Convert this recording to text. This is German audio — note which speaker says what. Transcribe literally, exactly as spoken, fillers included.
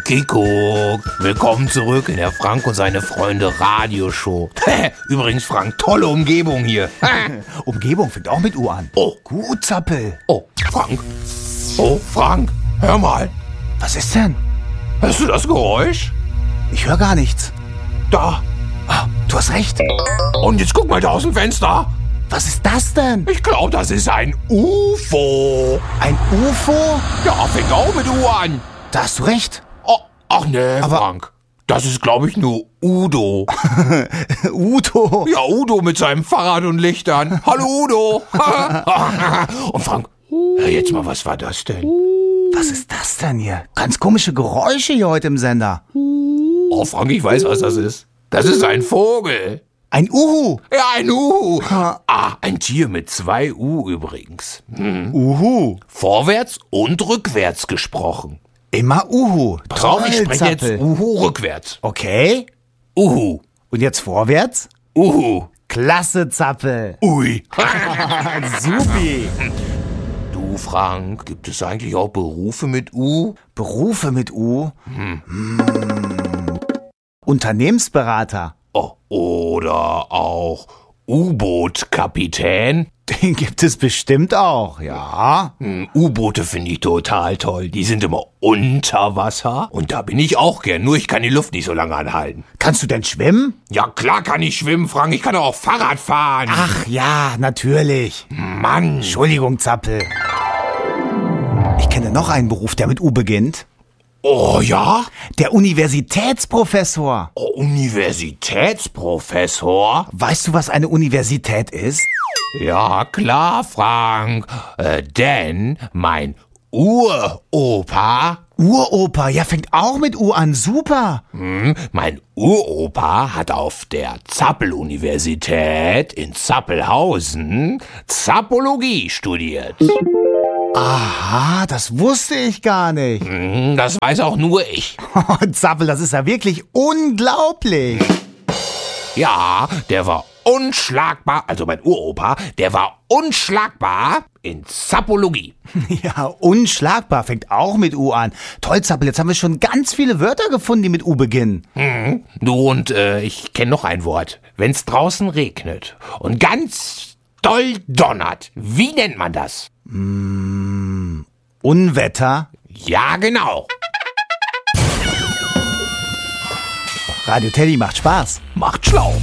Speaker 1: Kiko, willkommen zurück in der Frank und seine Freunde Radioshow. Übrigens, Frank, tolle Umgebung hier.
Speaker 2: Umgebung fängt auch mit U an.
Speaker 1: Oh.
Speaker 2: Gut, Zappel.
Speaker 1: Oh, Frank. Oh, Frank, hör mal.
Speaker 2: Was ist denn?
Speaker 1: Hörst du das Geräusch?
Speaker 2: Ich höre gar nichts.
Speaker 1: Da.
Speaker 2: Ah, du hast recht.
Speaker 1: Und jetzt guck mal da aus dem Fenster.
Speaker 2: Was ist das denn?
Speaker 1: Ich glaube, das ist ein U F O.
Speaker 2: Ein U F O?
Speaker 1: Ja, fängt auch mit U an.
Speaker 2: Da hast du recht.
Speaker 1: Oh, ach nee,
Speaker 2: Aber-
Speaker 1: Frank. Das ist, glaube ich, nur Udo.
Speaker 2: Udo.
Speaker 1: Ja, Udo mit seinem Fahrrad und Lichtern. Hallo, Udo. Und Frank, hör jetzt mal, was war das denn?
Speaker 2: Was ist das denn hier? Ganz komische Geräusche hier heute im Sender.
Speaker 1: Oh, Frank, ich weiß, was das ist. Das ist ein Vogel.
Speaker 2: Ein Uhu.
Speaker 1: Ja, ein Uhu. Ah, ein Tier mit zwei U übrigens. Hm.
Speaker 2: Uhu.
Speaker 1: Vorwärts und rückwärts gesprochen.
Speaker 2: Immer Uhu.
Speaker 1: Pass auf, ich
Speaker 2: Toll,
Speaker 1: spreche jetzt
Speaker 2: Zappel.
Speaker 1: Uhu rückwärts.
Speaker 2: Okay.
Speaker 1: Uhu.
Speaker 2: Und jetzt vorwärts?
Speaker 1: Uhu.
Speaker 2: Klasse, Zappel.
Speaker 1: Ui.
Speaker 2: Supi.
Speaker 1: Du, Frank, gibt es eigentlich auch Berufe mit U?
Speaker 2: Berufe mit U? Hm. Hm. Unternehmensberater.
Speaker 1: Oh, oder auch U-Boot-Kapitän?
Speaker 2: Den gibt es bestimmt auch, ja.
Speaker 1: Hm, U-Boote finde ich total toll. Die sind immer unter Wasser. Und da bin ich auch gern. Nur ich kann die Luft nicht so lange anhalten.
Speaker 2: Kannst du denn schwimmen?
Speaker 1: Ja, klar kann ich schwimmen, Frank. Ich kann auch Fahrrad fahren.
Speaker 2: Ach ja, natürlich.
Speaker 1: Mann.
Speaker 2: Entschuldigung, Zappel. Ich kenne noch einen Beruf, der mit U beginnt.
Speaker 1: Oh ja?
Speaker 2: Der Universitätsprofessor.
Speaker 1: Oh, Universitätsprofessor?
Speaker 2: Weißt du, was eine Universität ist?
Speaker 1: Ja, klar, Frank. Äh, denn mein Uropa,
Speaker 2: Uropa, ja, fängt auch mit U an. Super.
Speaker 1: hm, mein Uropa hat auf der Zappel-Universität in Zappelhausen Zappologie studiert.
Speaker 2: Aha, das wusste ich gar nicht.
Speaker 1: Hm, das weiß auch nur ich.
Speaker 2: Zappel, das ist ja wirklich unglaublich.
Speaker 1: Ja, der war unschlagbar, also mein Uropa, der war unschlagbar in Zappologie.
Speaker 2: Ja, unschlagbar, fängt auch mit U an. Toll, Zappel, jetzt haben wir schon ganz viele Wörter gefunden, die mit U beginnen.
Speaker 1: Hm, du und äh, ich kenne noch ein Wort. Wenn's draußen regnet und ganz doll donnert, wie nennt man das?
Speaker 2: Mm, Unwetter.
Speaker 1: Ja, genau.
Speaker 2: Radio Teddy macht Spaß.
Speaker 1: Macht schlau.